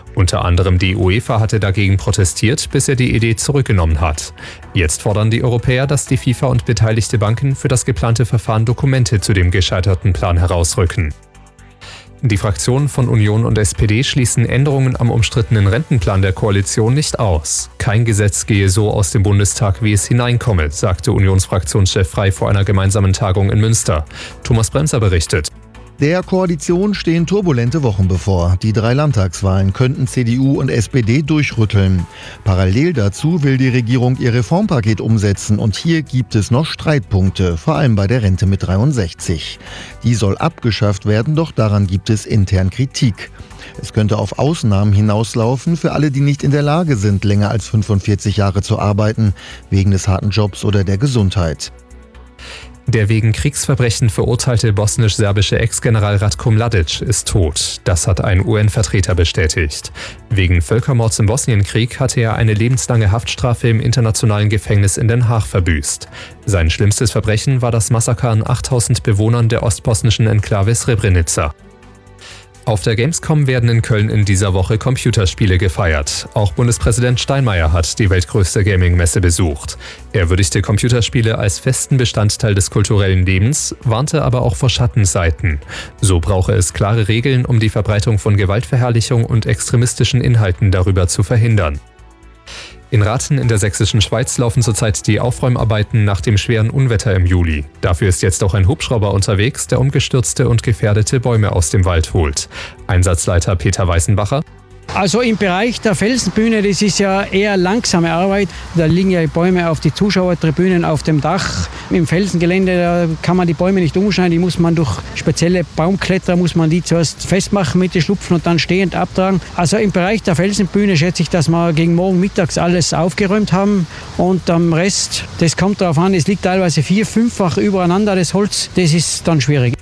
Unter anderem die UEFA hatte dagegen protestiert, bis er die Idee zurückgenommen hat. Jetzt fordern die Europäer, dass die FIFA und beteiligte Banken für das geplante Verfahren Dokumente zu dem gescheiterten Plan herausrücken. Die Fraktionen von Union und SPD schließen Änderungen am umstrittenen Rentenplan der Koalition nicht aus. Kein Gesetz gehe so aus dem Bundestag, wie es hineinkomme, sagte Unionsfraktionschef Frey vor einer gemeinsamen Tagung in Münster. Thomas Bremser berichtet. Der Koalition stehen turbulente Wochen bevor. Die 3 Landtagswahlen könnten CDU und SPD durchrütteln. Parallel dazu will die Regierung ihr Reformpaket umsetzen und hier gibt es noch Streitpunkte, vor allem bei der Rente mit 63. Die soll abgeschafft werden, doch daran gibt es intern Kritik. Es könnte auf Ausnahmen hinauslaufen für alle, die nicht in der Lage sind, länger als 45 Jahre zu arbeiten, wegen des harten Jobs oder der Gesundheit. Der wegen Kriegsverbrechen verurteilte bosnisch-serbische Ex-General Ratko Mladic ist tot. Das hat ein UN-Vertreter bestätigt. Wegen Völkermords im Bosnienkrieg hatte er eine lebenslange Haftstrafe im internationalen Gefängnis in Den Haag verbüßt. Sein schlimmstes Verbrechen war das Massaker an 8000 Bewohnern der ostbosnischen Enklave Srebrenica. Auf der Gamescom werden in Köln in dieser Woche Computerspiele gefeiert. Auch Bundespräsident Steinmeier hat die weltgrößte Gaming-Messe besucht. Er würdigte Computerspiele als festen Bestandteil des kulturellen Lebens, warnte aber auch vor Schattenseiten. So brauche es klare Regeln, um die Verbreitung von Gewaltverherrlichung und extremistischen Inhalten darüber zu verhindern. In Rathen in der sächsischen Schweiz laufen zurzeit die Aufräumarbeiten nach dem schweren Unwetter im Juli. Dafür ist jetzt auch ein Hubschrauber unterwegs, der umgestürzte und gefährdete Bäume aus dem Wald holt. Einsatzleiter Peter Weißenbacher. Also im Bereich der Felsenbühne, das ist ja eher langsame Arbeit. Da liegen ja Bäume auf die Zuschauertribünen auf dem Dach. Im Felsengelände da kann man die Bäume nicht umschneiden. Die muss man durch spezielle Baumkletterer, muss man die zuerst festmachen mit den Schlupfen und dann stehend abtragen. Also im Bereich der Felsenbühne schätze ich, dass wir gegen morgen mittags alles aufgeräumt haben. Und am Rest, das kommt darauf an, es liegt teilweise 4-, 5-fach übereinander, das Holz. Das ist dann schwierig.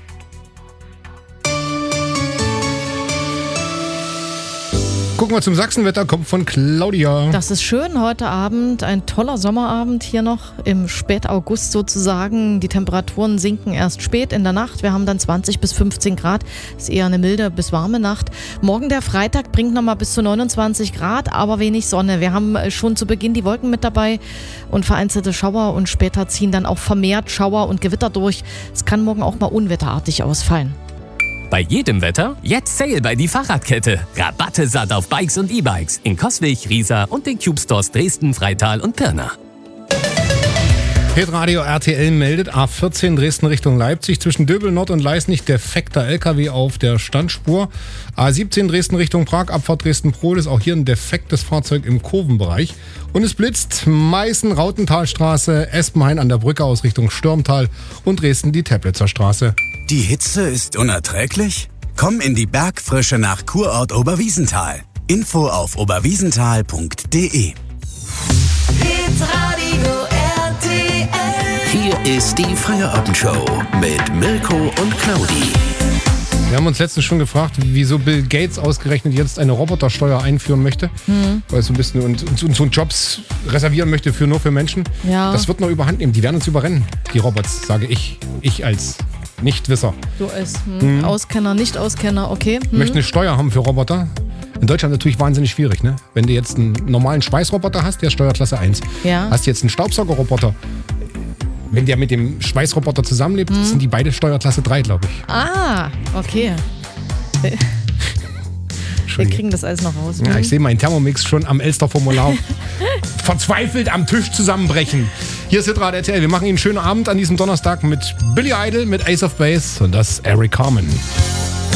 Gucken wir zum Sachsenwetter, kommt von Claudia. Das ist schön heute Abend, ein toller Sommerabend hier noch im Spätaugust sozusagen. Die Temperaturen sinken erst spät in der Nacht. Wir haben dann 20 bis 15 Grad. Ist eher eine milde bis warme Nacht. Morgen der Freitag bringt nochmal bis zu 29 Grad, aber wenig Sonne. Wir haben schon zu Beginn die Wolken mit dabei und vereinzelte Schauer und später ziehen dann auch vermehrt Schauer und Gewitter durch. Es kann morgen auch mal unwetterartig ausfallen. Bei jedem Wetter jetzt Sale bei die Fahrradkette. Rabatte satt auf Bikes und E-Bikes in Coswig, Riesa und den Cube Stores Dresden, Freital und Pirna. Hitradio RTL meldet A14 Dresden Richtung Leipzig zwischen Döbel Nord und Leisnig defekter LKW auf der Standspur. A17 Dresden Richtung Prag, Abfahrt Dresden-Prohl ist auch hier ein defektes Fahrzeug im Kurvenbereich. Und es blitzt Meißen, Rautentalstraße, Espenhain an der Brücke aus Richtung Stürmtal und Dresden die Teplitzer Straße. Die Hitze ist unerträglich? Komm in die Bergfrische nach Kurort Oberwiesenthal. Info auf oberwiesenthal.de. Hier ist die Feierabendshow mit Mirko und Claudi. Wir haben uns letztens schon gefragt, wieso Bill Gates ausgerechnet jetzt eine Robotersteuer einführen möchte. Weil so ein bisschen und so Jobs reservieren möchte nur für Menschen. Ja. Das wird noch überhand nehmen. Die werden uns überrennen, die Robots, sage ich. Ich als Nichtwisser. Du als Auskenner, Nicht-Auskenner, okay. Möchte eine Steuer haben für Roboter. In Deutschland natürlich wahnsinnig schwierig, ne? Wenn du jetzt einen normalen Schweißroboter hast, der Steuerklasse 1. Ja. Hast du jetzt einen Staubsaugerroboter, wenn der mit dem Schweißroboter zusammenlebt, sind die beide Steuerklasse 3, glaube ich. Ah, okay. Wir kriegen das alles noch raus. Ja, ich sehe meinen Thermomix schon am Elster-Formular verzweifelt am Tisch zusammenbrechen. Hier ist Hitradio RTL. Wir machen Ihnen einen schönen Abend an diesem Donnerstag mit Billy Idol, mit Ace of Base und das Eric Carmen.